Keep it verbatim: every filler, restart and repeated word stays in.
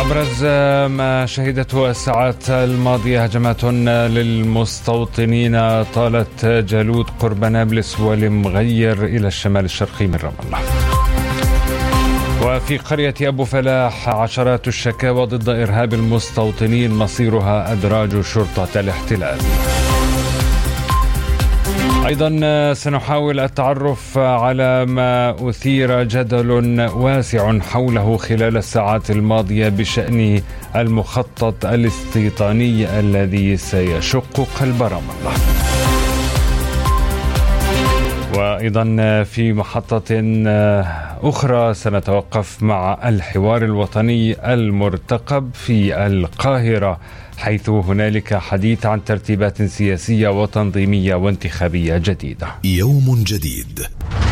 أبرز ما شهدته الساعات الماضية هجمات للمستوطنين طالت جالوت قرب نابلس والمغير إلى الشمال الشرقي من رام الله. وفي قرية أبو فلاح عشرات الشكاوى ضد إرهاب المستوطنين مصيرها أدراج شرطة الاحتلال. أيضا سنحاول التعرف على ما أثير جدل واسع حوله خلال الساعات الماضية بشأن المخطط الاستيطاني الذي سيشق قلب رام الله. وأيضا في محطة أخرى سنتوقف مع الحوار الوطني المرتقب في القاهرة، حيث هنالك حديث عن ترتيبات سياسية وتنظيمية وانتخابية جديدة. يوم جديد.